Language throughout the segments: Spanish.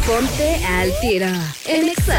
Ponte al tiro en Exa.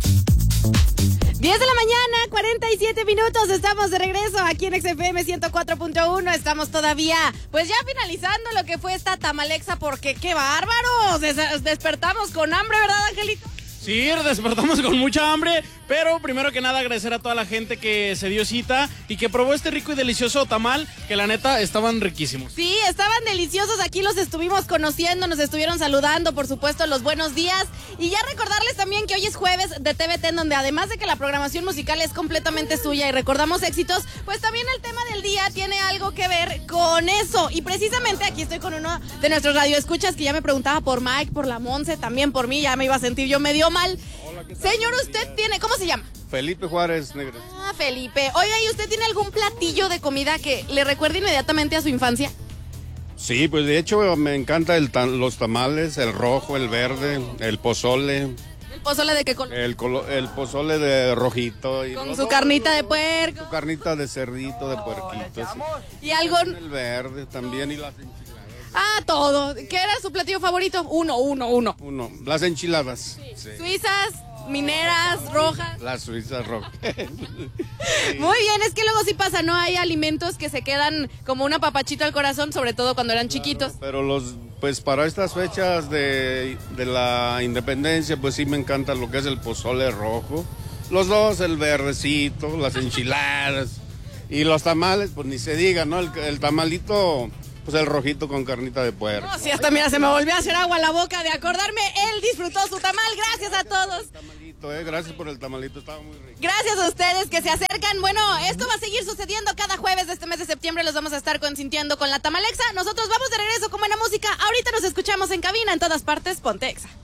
10 de la mañana, 47 minutos, estamos de regreso aquí en XFM 104.1, estamos todavía, pues ya finalizando lo que fue esta tamalexa, porque qué bárbaros, despertamos con hambre, ¿verdad, Angelito? Sí, despertamos con mucha hambre, pero primero que nada agradecer a toda la gente que se dio cita y que probó este rico y delicioso tamal, que la neta estaban riquísimos. Sí, estaban deliciosos, aquí los estuvimos conociendo, nos estuvieron saludando, por supuesto, los buenos días. Y ya recordarles también que hoy es jueves de TVT, en donde además de que la programación musical es completamente suya y recordamos éxitos, pues también el tema del día tiene algo que ver con eso. Y precisamente aquí estoy con uno de nuestros radioescuchas que ya me preguntaba por Mike, por la Monse, también por mí, ya me iba a sentir yo medio mal. Hola, ¿qué tal? Señor, usted tiene, ¿cómo se llama? Felipe Juárez Negro. Ah, Felipe. Oiga, ¿y usted tiene algún platillo de comida que le recuerde inmediatamente a su infancia? Sí, pues de hecho me encanta los tamales, el rojo, el verde, el pozole. ¿El pozole de qué color? El pozole de rojito. Y Con su carnita de puerco. Su carnita de cerdito, de puerquito. Sí. ¿Y algo? El verde también y las enchiladas. Ah, todo. ¿Qué era su platillo favorito? Uno. Las enchiladas. Sí. Suizas, mineras, rojas. Las suizas rojas. Muy bien, es que luego sí pasa, ¿no? Hay alimentos que se quedan como una papachita al corazón, sobre todo cuando eran chiquitos. Pero pues para estas fechas de la independencia, pues sí me encanta lo que es el pozole rojo. Los dos, el verdecito, las enchiladas y los tamales, pues ni se diga, ¿no? El tamalito, pues el rojito con carnita de puerco. No, sí, hasta mira, se me volvió a hacer agua a la boca de acordarme. Él disfrutó su tamal, gracias a todos. Gracias por el tamalito, estaba muy rico. Gracias a ustedes que se acercan. Bueno, esto va a seguir sucediendo cada jueves de este mes de septiembre. Los vamos a estar consintiendo con la tamalexa. Nosotros vamos de regreso con buena música. Ahorita nos escuchamos en cabina en todas partes. Ponte Exa.